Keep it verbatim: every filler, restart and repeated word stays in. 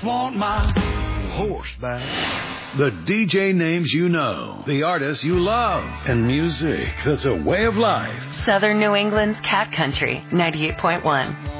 want my horse back. The D J names you know, the artists you love, and music that's a way of life. Southern New England's Cat Country, ninety-eight point one.